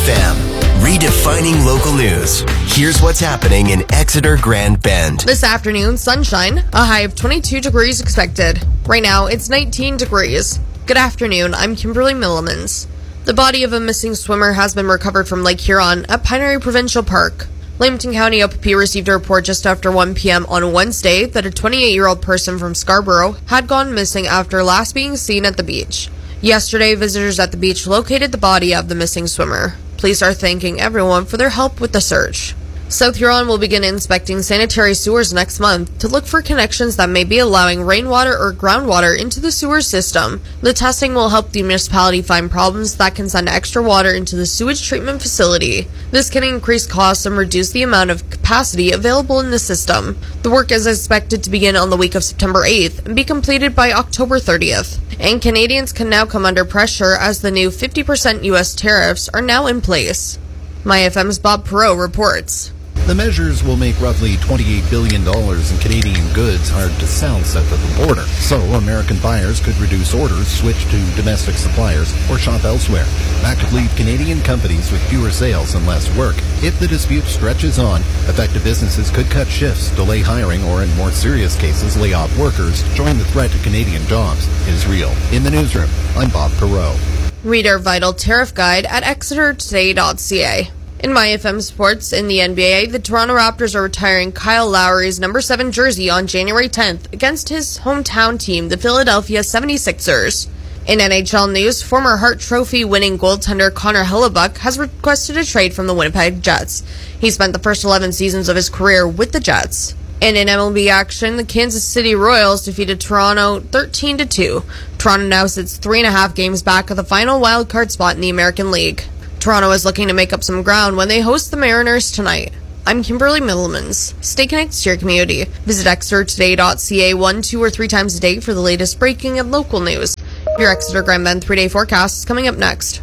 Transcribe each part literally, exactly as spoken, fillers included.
F M, redefining local news. Here's what's happening in Exeter Grand Bend. This afternoon, sunshine, a high of twenty-two degrees expected. Right now, it's nineteen degrees. Good afternoon, I'm Kimberly Millimans. The body of a missing swimmer has been recovered from Lake Huron at Pinery Provincial Park. Lamington County O P P received a report just after one p.m. on Wednesday that a twenty-eight-year-old person from Scarborough had gone missing after last being seen at the beach. Yesterday, visitors at the beach located the body of the missing swimmer. Police are thanking everyone for their help with the search. South Huron will begin inspecting sanitary sewers next month to look for connections that may be allowing rainwater or groundwater into the sewer system. The testing will help the municipality find problems that can send extra water into the sewage treatment facility. This can increase costs and reduce the amount of capacity available in the system. The work is expected to begin on the week of September eighth and be completed by October thirtieth. And Canadians can now come under pressure as the new fifty percent U S tariffs are now in place. My F M's Bob Perot reports. The measures will make roughly twenty-eight billion dollars in Canadian goods hard to sell south of the border. So American buyers could reduce orders, switch to domestic suppliers, or shop elsewhere. That could leave Canadian companies with fewer sales and less work. If the dispute stretches on, affected businesses could cut shifts, delay hiring, or in more serious cases, lay off workers. Join the threat to Canadian jobs. It is real. In the newsroom, I'm Bob Perot. Read our vital tariff guide at exeter today dot c a. In My F M Sports, in the N B A, the Toronto Raptors are retiring Kyle Lowry's number seven jersey on January tenth against his hometown team, the Philadelphia seventy-sixers. In N H L news, former Hart Trophy winning goaltender Connor Hellebuyck has requested a trade from the Winnipeg Jets. He spent the first eleven seasons of his career with the Jets. And in M L B action, the Kansas City Royals defeated Toronto thirteen to two. Toronto now sits three and a half games back of the final wildcard spot in the American League. Toronto is looking to make up some ground when they host the Mariners tonight. I'm Kimberly Millimans. Stay connected to your community. Visit exeter today dot c a one, two, or three times a day for the latest breaking and local news. Your Exeter Grand Bend three-day forecast is coming up next.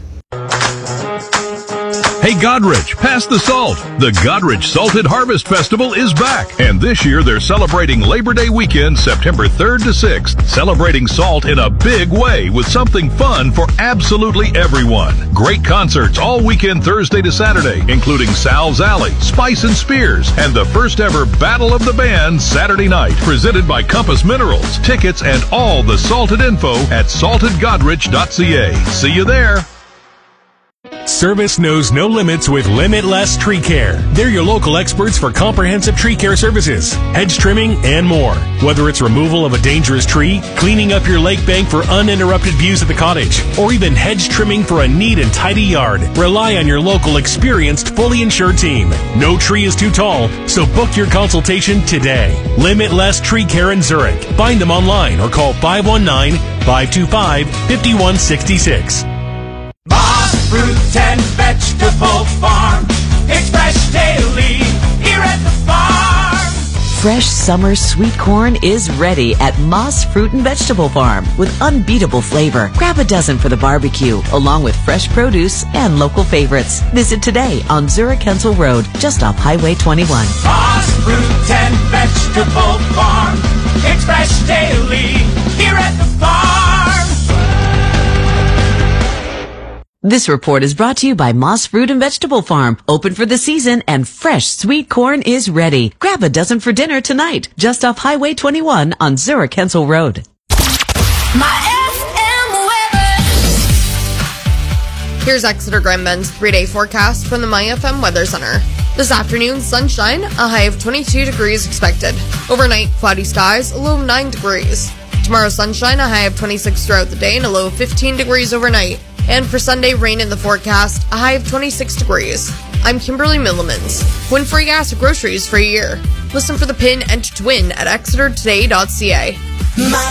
Hey Godrich, pass the salt. The Godrich Salted Harvest Festival is back. And this year they're celebrating Labor Day weekend, September third to sixth. Celebrating salt in a big way with something fun for absolutely everyone. Great concerts all weekend Thursday to Saturday, including Sal's Alley, Spice and Spears, and the first ever Battle of the Bands Saturday night, presented by Compass Minerals. Tickets and all the salted info at salted godrich dot c a. See you there. Service knows no limits with Limitless Tree Care. They're your local experts for comprehensive tree care services, hedge trimming, and more. Whether it's removal of a dangerous tree, cleaning up your lake bank for uninterrupted views at the cottage, or even hedge trimming for a neat and tidy yard, rely on your local experienced, fully insured team. No tree is too tall, so book your consultation today. Limitless Tree Care in Zurich. Find them online or call five one nine, five two five, five one six six. Moss Fruit and Vegetable Farm. It's fresh daily here at the farm. Fresh summer sweet corn is ready at Moss Fruit and Vegetable Farm with unbeatable flavor. Grab a dozen for the barbecue, along with fresh produce and local favorites. Visit today on Zurich Hensel Road, just off Highway twenty-one. Moss Fruit and Vegetable Farm. It's fresh daily here at the farm. This report is brought to you by Moss Fruit and Vegetable Farm. Open for the season and fresh sweet corn is ready. Grab a dozen for dinner tonight, just off Highway twenty-one on Zurich Hensel Road. My F M weather. Here's Exeter Grand Bend's three-day forecast from the My F M Weather Center. This afternoon, sunshine, a high of twenty-two degrees expected. Overnight, cloudy skies, a low of nine degrees. Tomorrow, sunshine, a high of twenty-six throughout the day and a low of fifteen degrees overnight. And for Sunday, rain in the forecast, a high of twenty-six degrees. I'm Kimberly Millimans. Win free gas or groceries for a year. Listen for the pin, enter to win at exeter today dot c a. My